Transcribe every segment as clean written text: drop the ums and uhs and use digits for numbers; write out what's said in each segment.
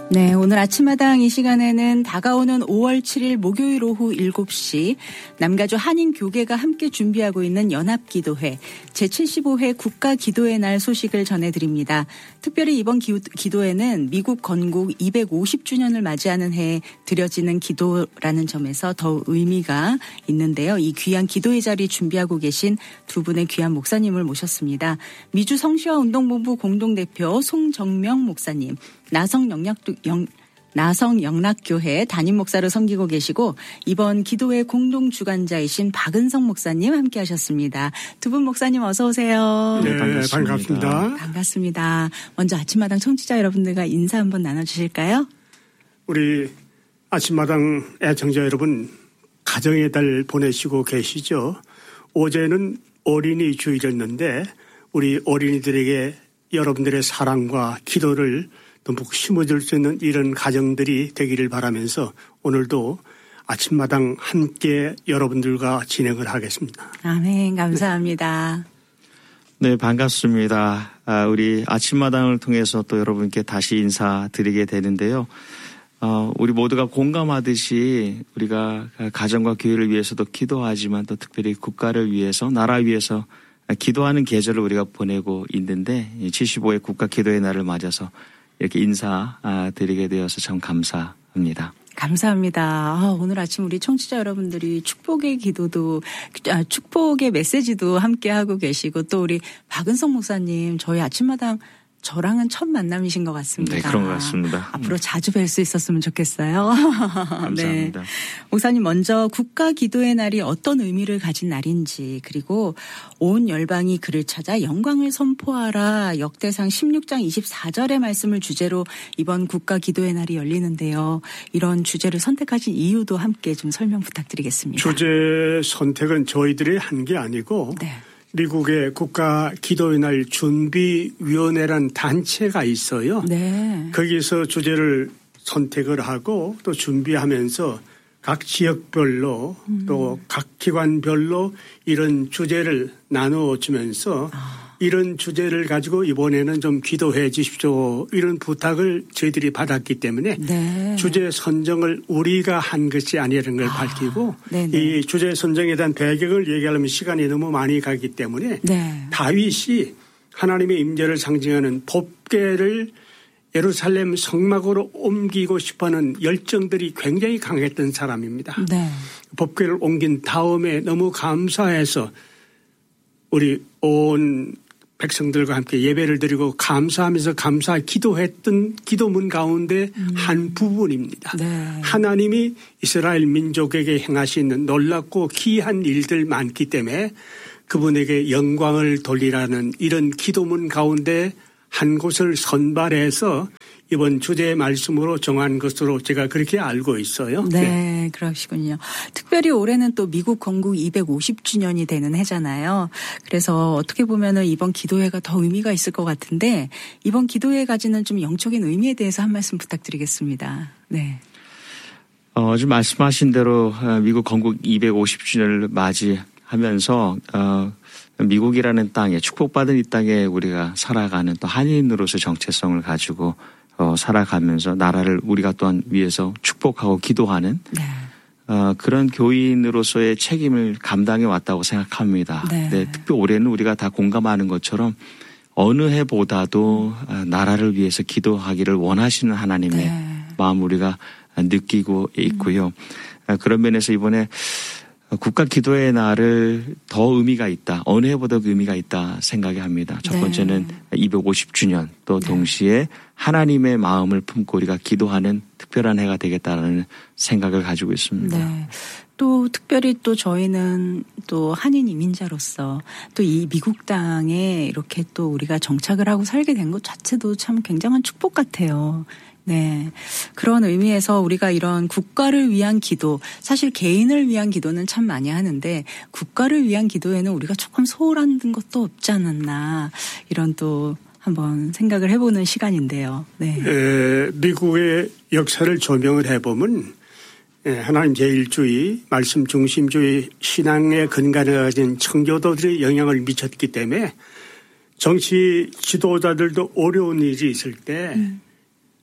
네, 오늘 아침마당 이 시간에는 다가오는 5월 7일 목요일 오후 7시 남가주 한인교계가 함께 준비하고 있는 연합기도회 제75회 국가기도의 날 소식을 전해드립니다. 특별히 이번 기도회는 미국 건국 250주년을 맞이하는 해에 드려지는 기도라는 점에서 더 의미가 있는데요. 이 귀한 기도의 자리 준비하고 계신 두 분의 귀한 목사님을 모셨습니다. 미주 성시화운동본부 공동대표 송정명 목사님, 나성영락교회 담임 목사로 섬기고 계시고 이번 기도회 공동 주관자이신 박은성 목사님 함께 하셨습니다. 두 분 목사님 어서 오세요. 네, 반갑습니다. 반갑습니다. 먼저 아침마당 청취자 여러분들과 인사 한번 나눠주실까요? 우리 아침마당 애청자 여러분 가정의 달 보내시고 계시죠? 어제는 어린이 주일이었는데 우리 어린이들에게 여러분들의 사랑과 기도를 듬뿍 심어줄 수 있는 이런 가정들이 되기를 바라면서 오늘도 아침마당 함께 여러분들과 진행을 하겠습니다. 아멘, 감사합니다. 네, 반갑습니다. 우리 아침마당을 통해서 또 여러분께 다시 인사드리게 되는데요. 우리 모두가 공감하듯이 우리가 가정과 교회를 위해서도 기도하지만 또 특별히 국가를 위해서, 나라 위해서 기도하는 계절을 우리가 보내고 있는데 75회 국가 기도의 날을 맞아서 이렇게 인사드리게 되어서 참 감사합니다. 감사합니다. 오늘 아침 우리 청취자 여러분들이 축복의 기도도, 축복의 메시지도 함께 하고 계시고 또 우리 박은성 목사님 저희 아침마당 저랑은 첫 만남이신 것 같습니다. 네, 그런 것 같습니다. 앞으로 자주 뵐 수 있었으면 좋겠어요. 감사합니다. 네. 목사님 먼저 국가 기도의 날이 어떤 의미를 가진 날인지 그리고 온 열방이 그를 찾아 영광을 선포하라 역대상 16장 24절의 말씀을 주제로 이번 국가 기도의 날이 열리는데요. 이런 주제를 선택하신 이유도 함께 좀 설명 부탁드리겠습니다. 주제 선택은 저희들이 한 게 아니고 네. 미국의 국가 기도의 날 준비위원회라는 단체가 있어요. 네. 거기서 주제를 선택을 하고 또 준비하면서 각 지역별로 또 각 기관별로 이런 주제를 나누어 주면서 이런 주제를 가지고 이번에는 좀 기도해 주십시오. 이런 부탁을 저희들이 받았기 때문에 네. 주제 선정을 우리가 한 것이 아니라는 걸 밝히고 네네. 이 주제 선정에 대한 배경을 얘기하려면 시간이 너무 많이 가기 때문에 네. 다윗이 하나님의 임재를 상징하는 법궤를 예루살렘 성막으로 옮기고 싶어하는 열정들이 굉장히 강했던 사람입니다. 네. 법궤를 옮긴 다음에 너무 감사해서 우리 온 백성들과 함께 예배를 드리고 감사하면서 기도했던 기도문 가운데 한 부분입니다. 네. 하나님이 이스라엘 민족에게 행하시는 놀랍고 귀한 일들 많기 때문에 그분에게 영광을 돌리라는 이런 기도문 가운데 한 곳을 선발해서 이번 주제의 말씀으로 정한 것으로 제가 그렇게 알고 있어요. 네, 그러시군요. 특별히 올해는 또 미국 건국 250주년이 되는 해잖아요. 그래서 어떻게 보면은 이번 기도회가 더 의미가 있을 것 같은데 이번 기도회에 가지는 좀 영적인 의미에 대해서 한 말씀 부탁드리겠습니다. 네. 지금 말씀하신 대로 미국 건국 250주년을 맞이하면서 미국이라는 땅에 축복받은 이 땅에 우리가 살아가는 또 한인으로서 정체성을 가지고 살아가면서 나라를 우리가 또한 위해서 축복하고 기도하는 네. 그런 교인으로서의 책임을 감당해 왔다고 생각합니다. 네. 네, 특히 올해는 우리가 다 공감하는 것처럼 어느 해보다도 나라를 위해서 기도하기를 원하시는 하나님의 네. 마음 우리가 느끼고 있고요. 그런 면에서 이번에 국가 기도의 날을 더 의미가 있다. 어느 해보다 의미가 있다 생각이 합니다. 첫 번째는 250주년 또 동시에 하나님의 마음을 품고 우리가 기도하는 특별한 해가 되겠다는 생각을 가지고 있습니다. 네. 또 특별히 또 저희는 또 한인 이민자로서 또 이 미국 땅에 이렇게 또 우리가 정착을 하고 살게 된 것 자체도 참 굉장한 축복 같아요. 네. 그런 의미에서 우리가 이런 국가를 위한 기도, 사실 개인을 위한 기도는 참 많이 하는데 국가를 위한 기도에는 우리가 조금 소홀한 것도 없지 않았나 이런 또 한번 생각을 해보는 시간인데요. 네. 미국의 역사를 조명을 해보면 하나님 제일주의, 말씀 중심주의 신앙의 근간을 가진 청교도들의 영향을 미쳤기 때문에 정치 지도자들도 어려운 일이 있을 때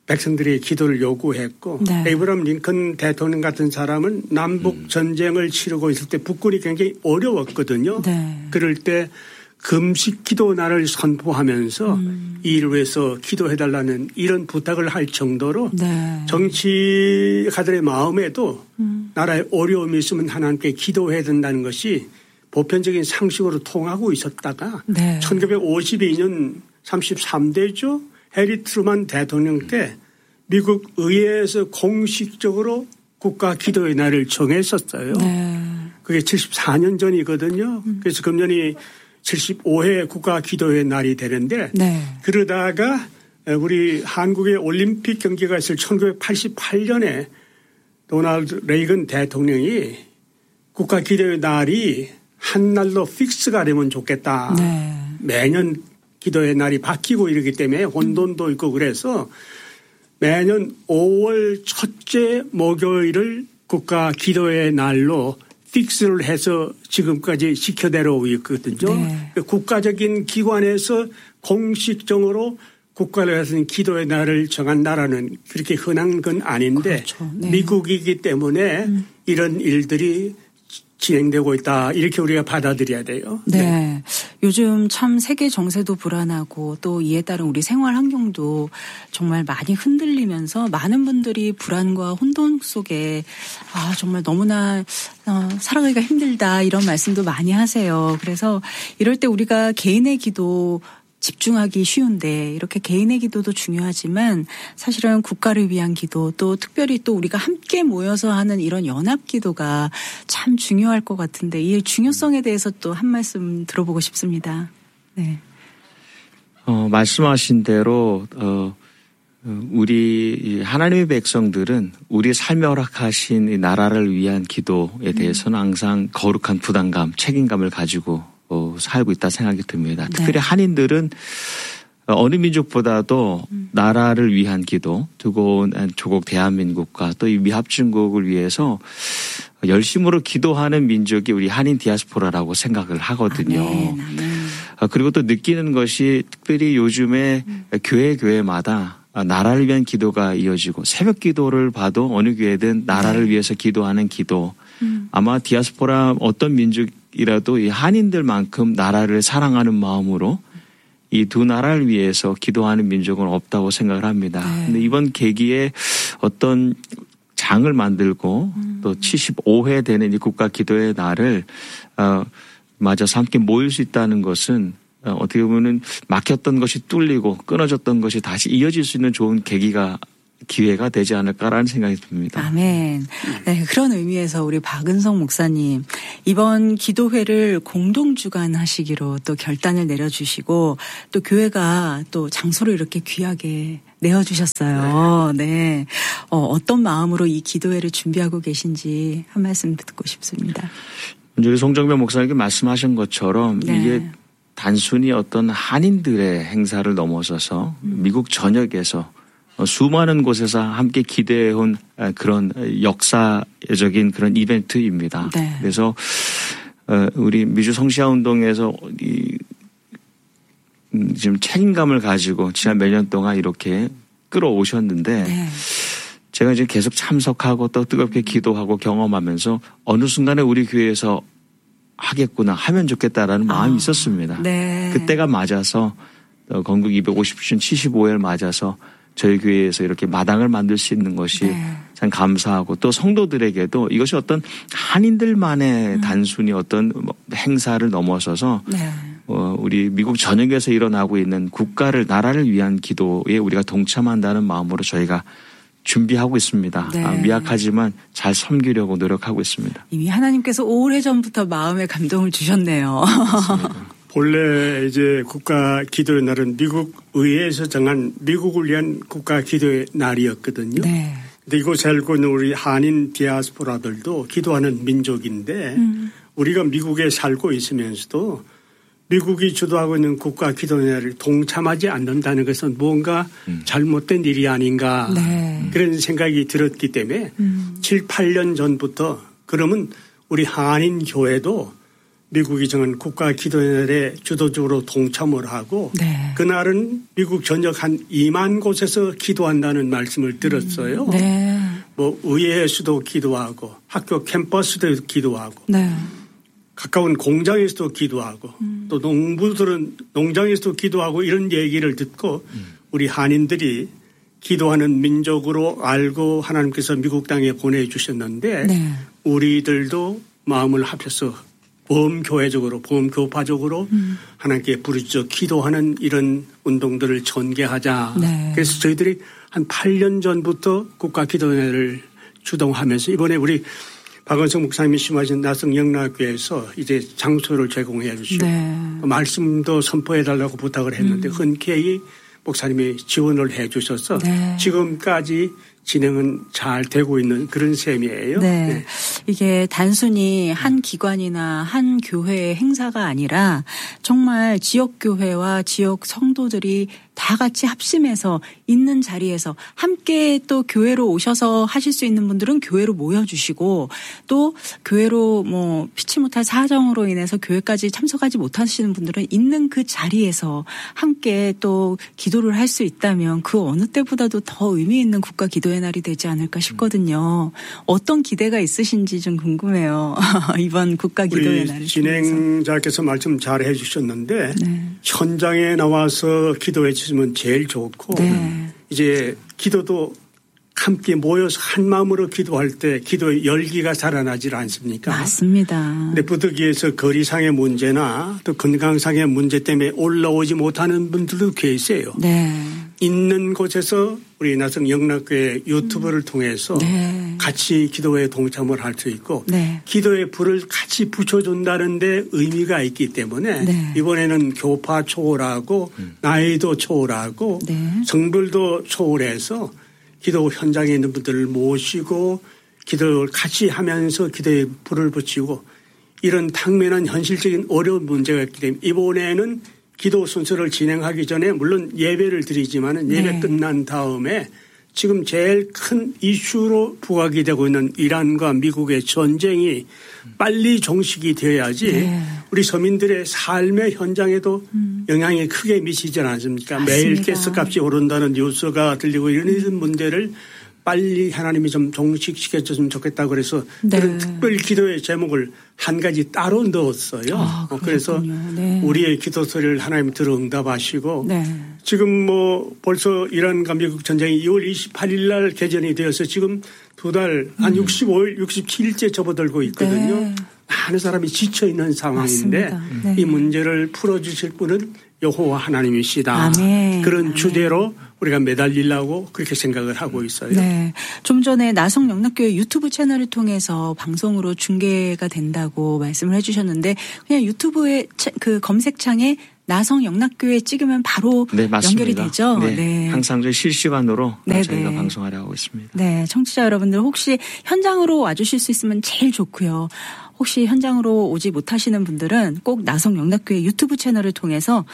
백성들이 기도를 요구했고 네. 에이브러함 링컨 대통령 같은 사람은 남북 전쟁을 치르고 있을 때 북군이 굉장히 어려웠거든요. 네. 그럴 때 금식 기도 날을 선포하면서 이를 위해서 기도해달라는 이런 부탁을 할 정도로 네. 정치가들의 마음에도 나라에 어려움이 있으면 하나님께 기도해야 된다는 것이 보편적인 상식으로 통하고 있었다가 네. 1952년 33대죠. 해리 트루만 대통령 때 미국 의회에서 공식적으로 국가 기도의 날을 정했었어요. 네. 그게 74년 전이거든요. 그래서 금년이 75회 국가 기도의 날이 되는데 네. 그러다가 우리 한국의 올림픽 경기가 있을 1988년에 도널드 레이건 대통령이 국가 기도의 날이 한 날로 픽스가 되면 좋겠다. 네. 매년 기도의 날이 바뀌고 이러기 때문에 혼돈도 있고 그래서 매년 5월 첫째 목요일을 국가 기도의 날로 픽스를 해서 지금까지 지켜내려오고 있거든요. 네. 국가적인 기관에서 공식적으로 국가를 해서 기도의 날을 정한 나라는 그렇게 흔한 건 아닌데 그렇죠. 네. 미국이기 때문에 이런 일들이 진행되고 있다. 이렇게 우리가 받아들여야 돼요. 네. 네. 요즘 참 세계 정세도 불안하고 또 이에 따른 우리 생활 환경도 정말 많이 흔들리면서 많은 분들이 불안과 혼돈 속에 정말 너무나 살아가기가 힘들다 이런 말씀도 많이 하세요. 그래서 이럴 때 우리가 개인의 기도 집중하기 쉬운데 이렇게 개인의 기도도 중요하지만 사실은 국가를 위한 기도 또 특별히 또 우리가 함께 모여서 하는 이런 연합 기도가 참 중요할 것 같은데 이 중요성에 대해서 또 한 말씀 들어보고 싶습니다. 네. 말씀하신 대로 우리 하나님의 백성들은 우리 삶에 허락하신 이 나라를 위한 기도에 대해서는 항상 거룩한 부담감, 책임감을 가지고 살고 있다 생각이 듭니다. 특별히 네. 한인들은 어느 민족보다도 나라를 위한 기도, 두고 온 조국 대한민국과 또 이 미합중국을 위해서 열심으로 기도하는 민족이 우리 한인 디아스포라라고 생각을 하거든요. 아멘, 아멘. 그리고 또 느끼는 것이 특별히 요즘에 교회마다 나라를 위한 기도가 이어지고 새벽 기도를 봐도 어느 교회든 나라를 위해서 기도하는 기도. 아마 디아스포라 어떤 민족이라도 이 한인들만큼 나라를 사랑하는 마음으로 이 두 나라를 위해서 기도하는 민족은 없다고 생각을 합니다. 그런데 이번 계기에 어떤 장을 만들고 또 75회 되는 이 국가 기도의 날을 맞아서 함께 모일 수 있다는 것은 어떻게 보면은 막혔던 것이 뚫리고 끊어졌던 것이 다시 이어질 수 있는 좋은 기회가 되지 않을까라는 생각이 듭니다. 아멘. 네, 그런 의미에서 우리 박은성 목사님 이번 기도회를 공동 주관하시기로 또 결단을 내려주시고 또 교회가 또 장소를 이렇게 귀하게 내어주셨어요. 네. 어떤 마음으로 이 기도회를 준비하고 계신지 한 말씀 듣고 싶습니다. 우리 송정면 목사님께 말씀하신 것처럼 네. 이게 단순히 어떤 한인들의 행사를 넘어서서 미국 전역에서 수많은 곳에서 함께 기대해온 그런 역사적인 그런 이벤트입니다. 네. 그래서 우리 미주 성시아 운동에서 지금 책임감을 가지고 지난 몇 년 동안 이렇게 끌어오셨는데 네. 제가 이제 계속 참석하고 또 뜨겁게 기도하고 경험하면서 어느 순간에 우리 교회에서 하겠구나 하면 좋겠다라는 마음이 있었습니다. 네. 그때가 맞아서 건국 250주년 75회를 맞아서 저희 교회에서 이렇게 마당을 만들 수 있는 것이 참 감사하고 또 성도들에게도 이것이 어떤 한인들만의 단순히 어떤 행사를 넘어서서 우리 미국 전역에서 일어나고 있는 나라를 위한 기도에 우리가 동참한다는 마음으로 저희가 준비하고 있습니다. 네. 미약하지만 잘 섬기려고 노력하고 있습니다. 이미 하나님께서 오래전부터 마음에 감동을 주셨네요. 본래 이제 국가 기도의 날은 미국 의회에서 정한 미국을 위한 국가 기도의 날이었거든요. 네. 근데 이곳에 살고 있는 우리 한인 디아스포라들도 기도하는 민족인데 우리가 미국에 살고 있으면서도 미국이 주도하고 있는 국가 기도의 날을 동참하지 않는다는 것은 뭔가 잘못된 일이 아닌가 네. 그런 생각이 들었기 때문에 7, 8년 전부터 그러면 우리 한인 교회도 미국이 정한 국가기도회에 주도적으로 동참을 하고 네. 그날은 미국 전역 한 2만 곳에서 기도한다는 말씀을 들었어요. 네. 뭐 의회에서도 기도하고 학교 캠퍼스도 기도하고 네. 가까운 공장에서도 기도하고 또 농부들은 농장에서도 기도하고 이런 얘기를 듣고 우리 한인들이 기도하는 민족으로 알고 하나님께서 미국 땅에 보내주셨는데 네. 우리들도 마음을 합쳐서 범교회적으로 범교파적으로 하나님께 부르짖어 기도하는 이런 운동들을 전개하자. 네. 그래서 저희들이 한 8년 전부터 국가기도회를 주동하면서 이번에 우리 박원석 목사님이 심하신 나성영락교회에서 이제 장소를 제공해 주시고 네. 말씀도 선포해 달라고 부탁을 했는데 흔쾌히 목사님이 지원을 해 주셔서 네. 지금까지 진행은 잘 되고 있는 그런 셈이에요. 네. 네. 이게 단순히 한 기관이나 한 교회의 행사가 아니라 정말 지역교회와 지역 성도들이 다 같이 합심해서 있는 자리에서 함께 또 교회로 오셔서 하실 수 있는 분들은 교회로 모여주시고 또 교회로 뭐 피치 못할 사정으로 인해서 교회까지 참석하지 못하시는 분들은 있는 그 자리에서 함께 또 기도를 할 수 있다면 그 어느 때보다도 더 의미 있는 국가 기도의 날이 되지 않을까 싶거든요. 어떤 기대가 있으신지 좀 궁금해요. 이번 국가 기도의 날을 우리 진행자께서 말씀 잘 해주셨는데 네. 현장에 나와서 기도해 주시면 제일 좋고 네. 이제 기도도 함께 모여서 한 마음으로 기도할 때 기도의 열기가 살아나질 않습니까? 맞습니다. 근데 부득이해서 거리상의 문제나 또 건강상의 문제 때문에 올라오지 못하는 분들도 계세요. 네. 있는 곳에서 우리 나성 영락교회 유튜브를 통해서 네. 같이 기도에 동참을 할 수 있고 네. 기도의 불을 같이 붙여준다는 데 의미가 있기 때문에 네. 이번에는 교파 초월하고 나이도 초월하고 네. 성별도 초월해서 기도 현장에 있는 분들을 모시고 기도를 같이 하면서 기도에 불을 붙이고 이런 당면한 현실적인 어려운 문제가 있기 때문에 이번에는 기도 순서를 진행하기 전에 물론 예배를 드리지만 예배 네. 끝난 다음에 지금 제일 큰 이슈로 부각이 되고 있는 이란과 미국의 전쟁이 빨리 종식이 되어야지 네. 우리 서민들의 삶의 현장에도 영향이 크게 미치지 않습니까? 맞습니다. 매일 가스값이 오른다는 뉴스가 들리고 이런 문제를 빨리 하나님이 좀 종식시켜줬으면 좋겠다 그래서 네. 그런 특별 기도의 제목을 한 가지 따로 넣었어요. 아, 그래서 네. 우리의 기도 소리를 하나님 들어 응답하시고 네. 지금 뭐 벌써 이란과 미국 전쟁이 2월 28일 날 개전이 되어서 지금 두 달 한 65일, 67일째 접어들고 있거든요. 네. 많은 사람이 지쳐 있는 상황인데 네. 이 문제를 풀어주실 분은 여호와 하나님이시다. 아멘. 그런 아멘. 주제로 우리가 매달리려고 그렇게 생각을 하고 있어요. 네. 좀 전에 나성 영락교회 유튜브 채널을 통해서 방송으로 중계가 된다고 말씀을 해주셨는데 그냥 유튜브의 그 검색창에 나성 영락교회 찍으면 바로 네, 연결이 되죠. 네, 네. 항상 저희 실시간으로 네, 저희가 네. 방송하려 하고 있습니다. 네, 청취자 여러분들 혹시 현장으로 와주실 수 있으면 제일 좋고요. 혹시 현장으로 오지 못하시는 분들은 꼭 나성 영락교회 유튜브 채널을 통해서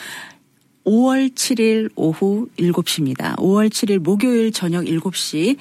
5월 7일 오후 7시입니다. 5월 7일 목요일 저녁 7시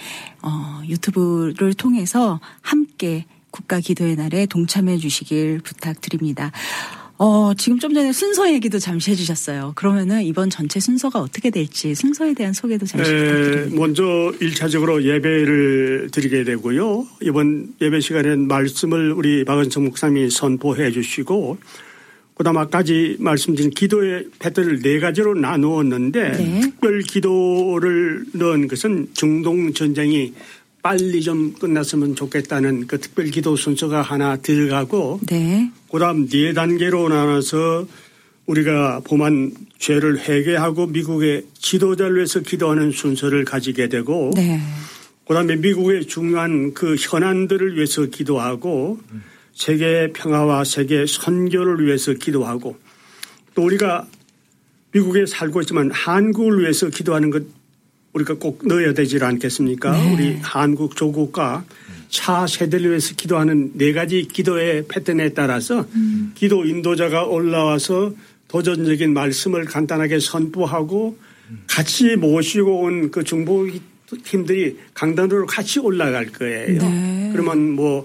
유튜브를 통해서 함께 국가 기도의 날에 동참해 주시길 부탁드립니다. 지금 좀 전에 순서 얘기도 잠시 해주셨어요. 그러면은 이번 전체 순서가 어떻게 될지 순서에 대한 소개도 잠시 부탁드립니다. 먼저 1차적으로 예배를 드리게 되고요. 이번 예배 시간에는 말씀을 우리 박은성 목사님이 선포해 주시고 그다음 아까지 말씀드린 기도의 패턴을 4가지로 나누었는데 네. 특별 기도를 넣은 것은 중동 전쟁이 빨리 좀 끝났으면 좋겠다는 그 특별 기도 순서가 하나 들어가고 네. 그다음 4단계로 나눠서 우리가 범한 죄를 회개하고 미국의 지도자를 위해서 기도하는 순서를 가지게 되고 네. 그다음에 미국의 중요한 그 현안들을 위해서 기도하고 세계 평화와 세계 선교를 위해서 기도하고 또 우리가 미국에 살고 있지만 한국을 위해서 기도하는 것 우리가 꼭 넣어야 되지 않겠습니까? 네. 우리 한국 조국과 차 세대를 위해서 기도하는 4가지 기도의 패턴에 따라서 기도 인도자가 올라와서 도전적인 말씀을 간단하게 선포하고 같이 모시고 온 그 중보팀들이 강단으로 같이 올라갈 거예요. 네. 그러면 뭐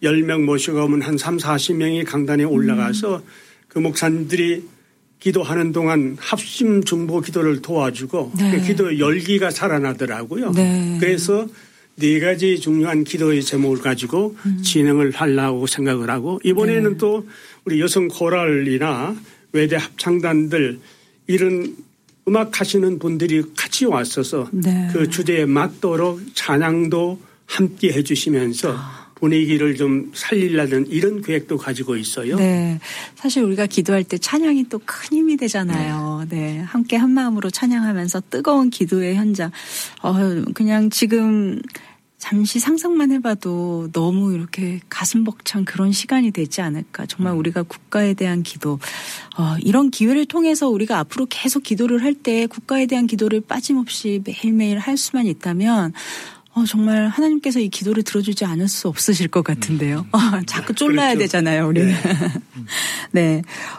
10명 모시고 오면 한 3, 40명이 강단에 올라가서 그 목사님들이 기도하는 동안 합심 중보 기도를 도와주고 네. 그 기도 열기가 살아나더라고요. 네. 그래서 4가지 중요한 기도의 제목을 가지고 진행을 하려고 생각을 하고 이번에는 네. 또 우리 여성 코랄이나 외대 합창단들 이런 음악 하시는 분들이 같이 왔어서 네. 그 주제에 맞도록 찬양도 함께 해 주시면서 분위기를 좀 살리려는 이런 계획도 가지고 있어요. 네. 사실 우리가 기도할 때 찬양이 또 큰 힘이 되잖아요. 네. 함께 한 마음으로 찬양하면서 뜨거운 기도의 현장. 그냥 지금 잠시 상상만 해봐도 너무 이렇게 가슴 벅찬 그런 시간이 되지 않을까. 정말 우리가 국가에 대한 기도, 이런 기회를 통해서 우리가 앞으로 계속 기도를 할 때 국가에 대한 기도를 빠짐없이 매일매일 할 수만 있다면 정말 하나님께서 이 기도를 들어주지 않을 수 없으실 것 같은데요. 자꾸 쫄라야 그렇죠. 되잖아요, 우리는. 네. 네.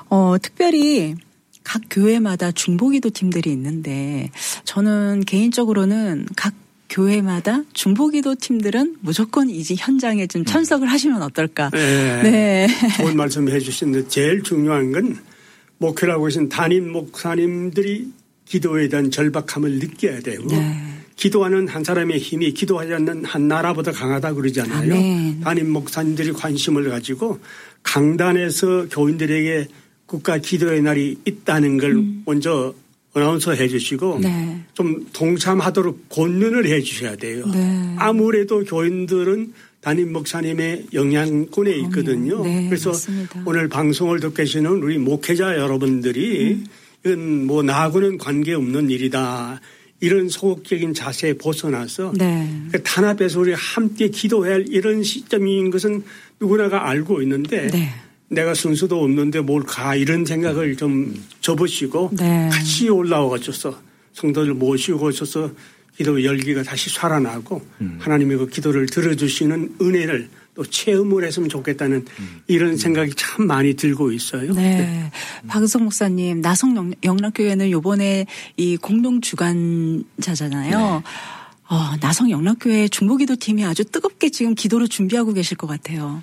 특별히 각 교회마다 중보기도 팀들이 있는데 저는 개인적으로는 각 교회마다 중보기도 팀들은 무조건 이 현장에 좀 참석을 하시면 어떨까. 네. 네. 좋은 말씀 해 주시는데 제일 중요한 건 목회라고 하신 담임 목사님들이 기도에 대한 절박함을 느껴야 되고 네. 기도하는 한 사람의 힘이 기도하지 않는 한 나라보다 강하다 그러잖아요. 네. 담임 목사님들이 관심을 가지고 강단에서 교인들에게 국가 기도의 날이 있다는 걸 먼저 어나운서 해 주시고 네. 좀 동참하도록 권면을 해 주셔야 돼요. 네. 아무래도 교인들은 담임 목사님의 영향권에 있거든요. 네, 그래서 맞습니다. 오늘 방송을 듣고 계시는 우리 목회자 여러분들이 이건 뭐 나하고는 관계없는 일이다. 이런 소극적인 자세에 벗어나서 네. 단합해서 우리 함께 기도해야 할 이런 시점인 것은 누구나가 알고 있는데 네. 내가 순서도 없는데 뭘 가 이런 생각을 좀 접으시고 네. 같이 올라와줘서 성도들 모시고 오셔서 기도 열기가 다시 살아나고 하나님의 그 기도를 들어주시는 은혜를 또 체험을 했으면 좋겠다는 이런 생각이 참 많이 들고 있어요. 네. 네. 박은석 목사님, 나성 영락교회는 이번에 이 공동 주관자잖아요. 네. 나성 영락교회 중보기도팀이 아주 뜨겁게 지금 기도를 준비하고 계실 것 같아요.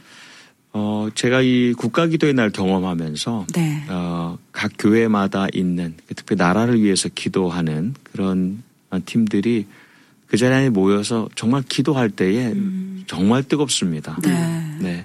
제가 이 국가기도의 날 경험하면서 네. 각 교회마다 있는 특히 나라를 위해서 기도하는 그런 팀들이 그 자리에 모여서 정말 기도할 때에 정말 뜨겁습니다. 네. 네.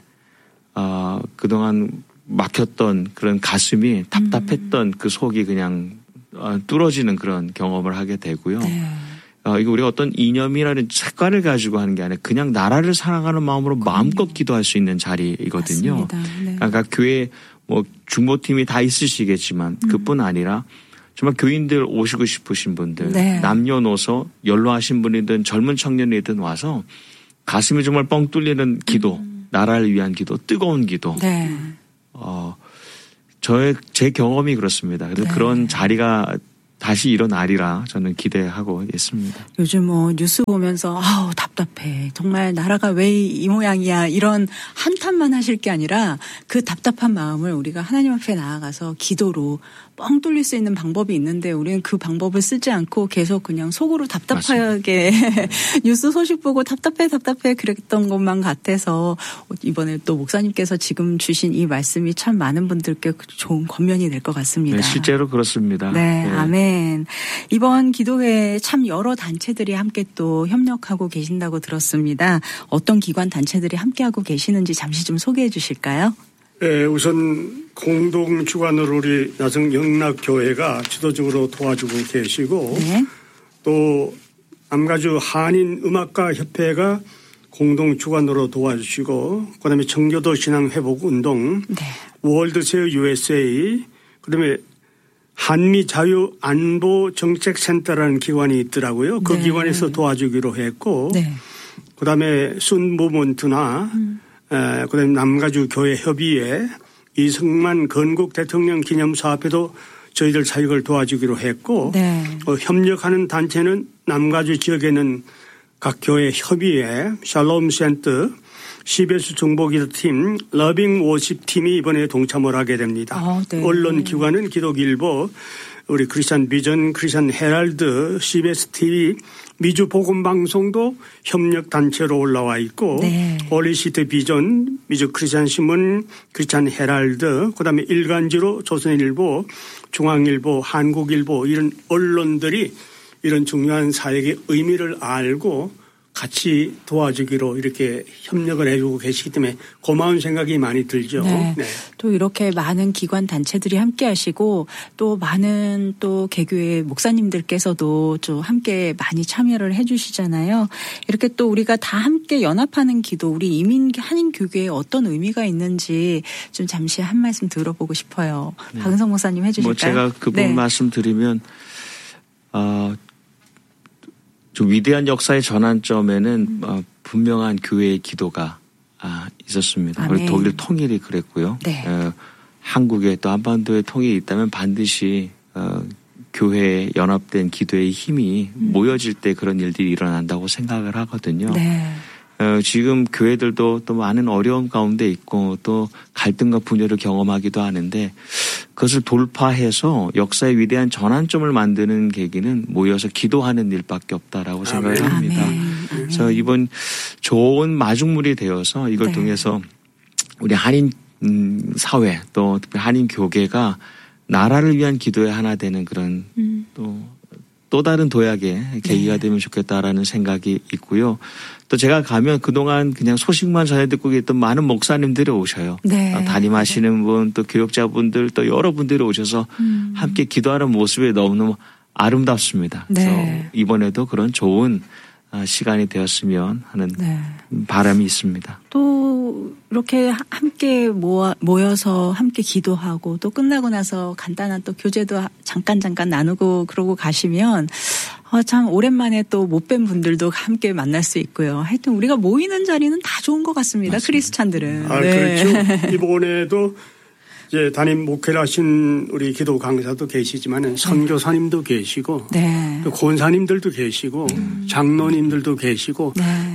그동안 막혔던 그런 가슴이 답답했던 그 속이 그냥 뚫어지는 그런 경험을 하게 되고요. 네. 이거 우리가 어떤 이념이라는 색깔을 가지고 하는 게 아니라 그냥 나라를 사랑하는 마음으로 마음껏 기도할 수 있는 자리이거든요. 네. 그러니까 교회 뭐 중보팀이 다 있으시겠지만 그뿐 아니라 정말 교인들 오시고 싶으신 분들, 네. 남녀노소 연로하신 분이든 젊은 청년이든 와서 가슴이 정말 뻥 뚫리는 기도, 나라를 위한 기도, 뜨거운 기도. 네. 제 경험이 그렇습니다. 그래서 네. 그런 자리가 다시 일어나리라 저는 기대하고 있습니다. 요즘 뭐 뉴스 보면서 답답해. 정말 나라가 왜 이 모양이야. 이런 한탄만 하실 게 아니라 그 답답한 마음을 우리가 하나님 앞에 나아가서 기도로 뻥 뚫릴 수 있는 방법이 있는데 우리는 그 방법을 쓰지 않고 계속 그냥 속으로 답답하게 뉴스 소식 보고 답답해 그랬던 것만 같아서 이번에 또 목사님께서 지금 주신 이 말씀이 참 많은 분들께 좋은 권면이 될 것 같습니다. 네, 실제로 그렇습니다. 네, 네. 아멘. 이번 기도회에 참 여러 단체들이 함께 또 협력하고 계신다고 들었습니다. 어떤 기관 단체들이 함께하고 계시는지 잠시 좀 소개해 주실까요? 네, 우선 공동 주관으로 우리 나성 영락교회가 주도적으로 도와주고 계시고 네. 또 남가주 한인 음악가 협회가 공동 주관으로 도와주시고 그다음에 청교도 신앙 회복 운동, 네. 월드세어 USA, 그다음에 한미 자유 안보 정책 센터라는 기관이 있더라고요. 그 네. 기관에서 도와주기로 했고, 네. 그다음에 순무먼트나 그다음에 남가주 교회 협의회, 이승만 건국 대통령 기념사업에도 저희들 사역을 도와주기로 했고, 네. 협력하는 단체는 남가주 지역에는 각 교회 협의회, 샬롬 센터, CBS 중보기도팀 러빙 워십 팀이 이번에 동참을 하게 됩니다. 네. 언론 기관은 기독일보, 우리 크리스찬 비전, 크리스찬 헤럴드, CBS TV, 미주 복음방송도 협력 단체로 올라와 있고 네. 홀리시티 비전, 미주 크리스찬 신문, 크리스찬 헤럴드, 그다음에 일간지로 조선일보, 중앙일보, 한국일보 이런 언론들이 이런 중요한 사역의 의미를 알고 같이 도와주기로 이렇게 협력을 해주고 계시기 때문에 고마운 생각이 많이 들죠. 네. 네. 또 이렇게 많은 기관 단체들이 함께 하시고 또 많은 또 개교의 목사님들께서도 좀 함께 많이 참여를 해 주시잖아요. 이렇게 또 우리가 다 함께 연합하는 기도, 우리 이민 한인 교계에 어떤 의미가 있는지 좀 잠시 한 말씀 들어보고 싶어요. 네. 박은성 목사님 해 주실까요? 제가 그 부분 말씀드리면 좀 위대한 역사의 전환점에는 분명한 교회의 기도가 있었습니다. 우리 독일 통일이 그랬고요. 네. 한국에 또 한반도에 통일이 있다면 반드시 교회에 연합된 기도의 힘이 모여질 때 그런 일들이 일어난다고 생각을 하거든요. 네. 지금 교회들도 또 많은 어려움 가운데 있고 또 갈등과 분열을 경험하기도 하는데 그것을 돌파해서 역사의 위대한 전환점을 만드는 계기는 모여서 기도하는 일밖에 없다라고 생각을 합니다. 그래서 이번 좋은 마중물이 되어서 이걸 통해서 우리 한인 사회 또 특히 한인 교계가 나라를 위한 기도에 하나 되는 그런 또 다른 도약의 계기가 되면 좋겠다라는 생각이 있고요. 또 제가 가면 그동안 그냥 소식만 전해 듣고 계셨던 많은 목사님들이 오셔요. 네. 담임하시는 분, 또 교육자분들, 또 여러분들이 오셔서 함께 기도하는 모습이 너무너무 아름답습니다. 네. 그래서 이번에도 그런 좋은 시간이 되었으면 하는 바람이 있습니다. 또 이렇게 함께 모여서 함께 기도하고 또 끝나고 나서 간단한 또 교제도 잠깐 나누고 그러고 가시면 참 오랜만에 또 못 뵌 분들도 함께 만날 수 있고요. 하여튼 우리가 모이는 자리는 다 좋은 것 같습니다. 맞습니다. 크리스찬들은. 그렇죠. 이번에도 이제 담임 목회를 하신 우리 기도 강사도 계시지만은 선교사님도 계시고 또 권사님들도 계시고 장로님들도 계시고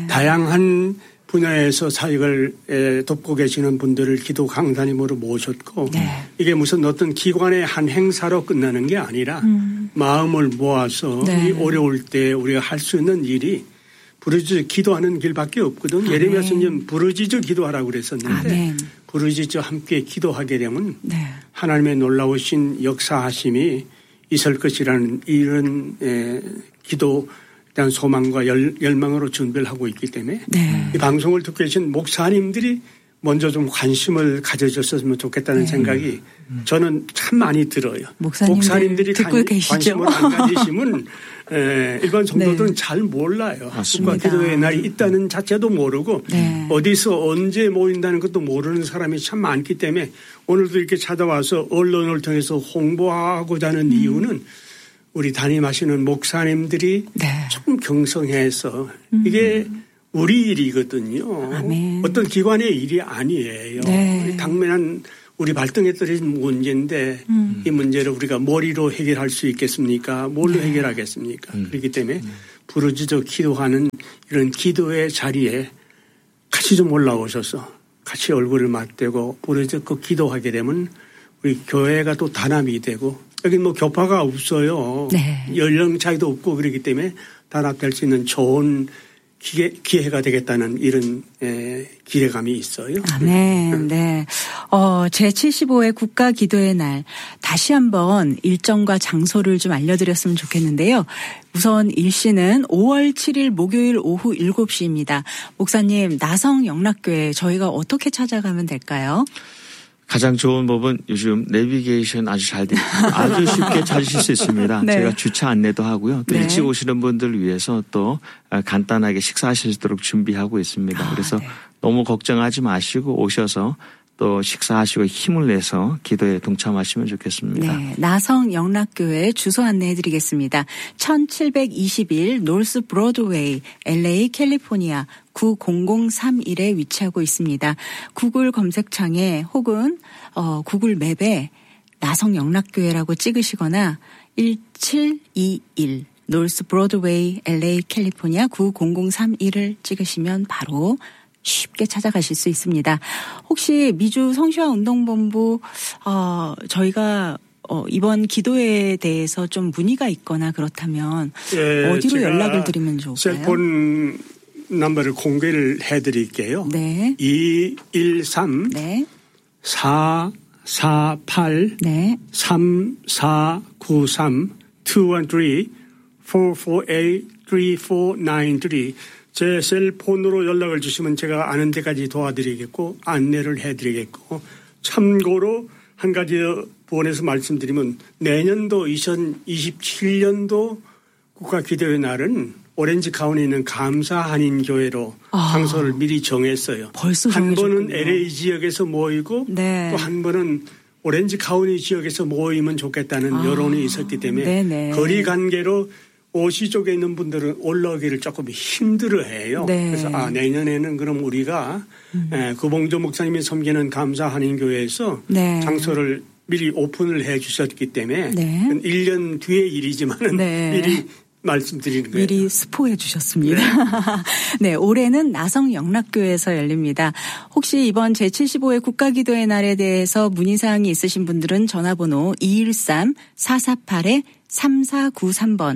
다양한 분야에서 사역을 돕고 계시는 분들을 기도 강사님으로 모셨고 이게 무슨 어떤 기관의 한 행사로 끝나는 게 아니라 마음을 모아서 이 어려울 때 우리가 할 수 있는 일이 부르짖어 기도하는 길밖에 없거든. 예레미야 선지자는 부르짖어 기도하라고 그랬었는데 부르짖어 함께 기도하게 되면 하나님의 놀라우신 역사하심이 있을 것이라는 이런 기도 대한 소망과 열망으로 준비를 하고 있기 때문에 이 방송을 듣고 계신 목사님들이 먼저 좀 관심을 가져줬으면 좋겠다는 생각이 저는 참 많이 들어요. 목사님들이 관심을 안 가지시면 일반 성도들은 잘 몰라요. 국가 기도의 날이 있다는 자체도 모르고 어디서 언제 모인다는 것도 모르는 사람이 참 많기 때문에 오늘도 이렇게 찾아와서 언론을 통해서 홍보하고자 하는 이유는 우리 담임하시는 목사님들이 조금 경성해서 이게 우리 일이거든요. 어떤 기관의 일이 아니에요. 당면한 우리 발등에 떨어진 문제인데 이 문제를 우리가 머리로 해결할 수 있겠습니까? 뭘로 해결하겠습니까? 그렇기 때문에 부르짖어 기도하는 이런 기도의 자리에 같이 좀 올라오셔서 같이 얼굴을 맞대고 부르짖고 기도하게 되면 우리 교회가 또 단합이 되고 여기 뭐 교파가 없어요. 연령 차이도 없고 그렇기 때문에 단합될 수 있는 좋은 기회가 되겠다는 이런 기대감이 있어요. 아멘. 네. 제75회 국가기도의 날 다시 한번 일정과 장소를 좀 알려드렸으면 좋겠는데요. 우선 일시는 5월 7일 목요일 오후 7시입니다. 목사님, 나성 영락교회 저희가 어떻게 찾아가면 될까요? 가장 좋은 법은 요즘 내비게이션 아주 잘 되어 있습니다. 아주 쉽게 찾으실 수 있습니다. 제가 주차 안내도 하고요. 또 일찍 오시는 분들을 위해서 또 간단하게 식사하실 수 있도록 준비하고 있습니다. 그래서 너무 걱정하지 마시고 오셔서 또 식사하시고 힘을 내서 기도에 동참하시면 좋겠습니다. 나성 영락교회 주소 안내해 드리겠습니다. 1721 노스 브로드웨이 LA 캘리포니아 90031에 위치하고 있습니다. 구글 검색창에 혹은 구글 맵에 나성 영락교회라고 찍으시거나 1721 노스 브로드웨이 LA 캘리포니아 90031을 찍으시면 바로 쉽게 찾아가실 수 있습니다. 혹시 미주 성시화 운동본부 저희가 이번 기도회에 대해서 좀 문의가 있거나 그렇다면 어디로 연락을 드리면 좋을까요? 셀폰 넘버를 공개를 해드릴게요. 네. 213 네. 448 네. 3493 213 448 3493 제 셀폰으로 연락을 주시면 제가 아는 데까지 도와드리겠고 안내를 해드리겠고 참고로 한 가지 부원에서 말씀드리면 내년도 2027년도 국가기도회 날은 오렌지 카운티에 있는 감사 한인교회로 장소를 미리 정했어요. 벌써 한 정해졌군요. 번은 LA 지역에서 모이고 네. 또 한 번은 오렌지 카운티 지역에서 모이면 좋겠다는 여론이 있었기 때문에 네네. 거리 관계로 오시 쪽에 있는 분들은 올라오기를 조금 힘들어해요. 네. 그래서 내년에는 그럼 우리가 구봉조 목사님이 섬기는 감사 한인교회에서 네. 장소를 미리 오픈을 해 주셨기 때문에 네. 1년 뒤의 일이지만은 네. 미리 말씀드리는 거예요. 미리 스포해 주셨습니다. 네, 올해는 나성 영락교회에서 열립니다. 혹시 이번 제75회 국가기도회 날에 대해서 문의사항이 있으신 분들은 전화번호 213-448-3493번,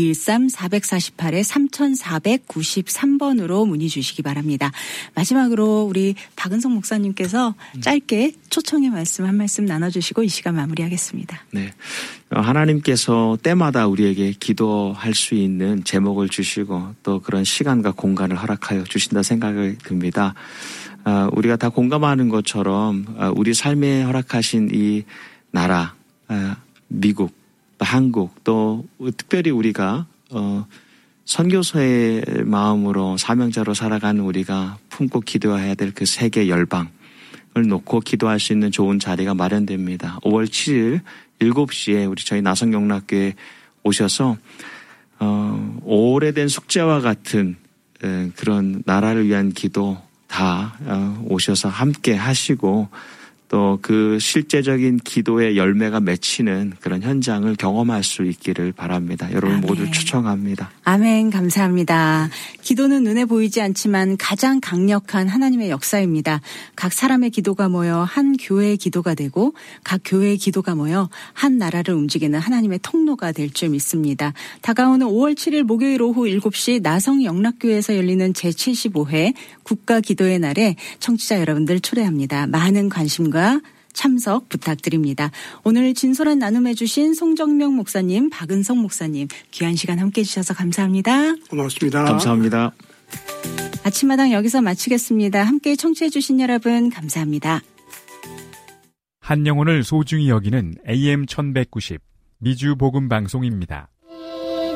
213-448-3493번으로 문의 주시기 바랍니다. 마지막으로 우리 박은성 목사님께서 짧게 초청의 말씀 한 말씀 나눠주시고 이 시간 마무리하겠습니다. 네, 하나님께서 때마다 우리에게 기도할 수 있는 제목을 주시고 또 그런 시간과 공간을 허락하여 주신다 생각이 듭니다. 우리가 다 공감하는 것처럼 우리 삶에 허락하신 이 나라, 미국, 또 한국, 또 특별히 우리가 선교사의 마음으로 사명자로 살아가는 우리가 품고 기도해야 될 그 세계 열방을 놓고 기도할 수 있는 좋은 자리가 마련됩니다. 5월 7일 7시에 우리 저희 나성영락교회 오셔서 오래된 숙제와 같은 그런 나라를 위한 기도 다 오셔서 함께 하시고 또 그 실제적인 기도의 열매가 맺히는 그런 현장을 경험할 수 있기를 바랍니다. 여러분 아멘. 모두 초청합니다. 아멘. 감사합니다. 기도는 눈에 보이지 않지만 가장 강력한 하나님의 역사입니다. 각 사람의 기도가 모여 한 교회의 기도가 되고 각 교회의 기도가 모여 한 나라를 움직이는 하나님의 통로가 될 줄 믿습니다. 다가오는 5월 7일 목요일 오후 7시 나성 영락교회에서 열리는 제75회 국가기도회 날에 청취자 여러분들 초대합니다. 많은 관심과 참석 부탁드립니다. 오늘 진솔한 나눔해 주신 송정명 목사님, 박은성 목사님 귀한 시간 함께해 주셔서 감사합니다. 고맙습니다. 감사합니다. 아침마당 여기서 마치겠습니다. 함께 청취해 주신 여러분 감사합니다. 한 영혼을 소중히 여기는 AM 1190 미주 복음 방송입니다.